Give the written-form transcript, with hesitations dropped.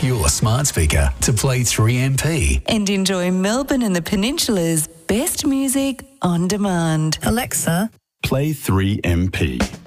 your smart speaker to Play 3MP. And enjoy Melbourne and the Peninsula's best music on demand. Alexa, Play 3MP.